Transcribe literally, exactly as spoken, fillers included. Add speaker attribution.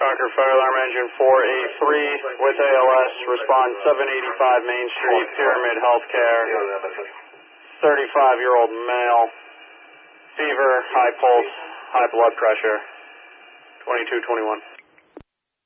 Speaker 1: Concord Fire Alarm Engine four eight three with A L S, respond seven eighty-five Main Street, Pyramid Healthcare, thirty-five-year-old male, fever, high pulse, high blood pressure, twenty-two twenty-one.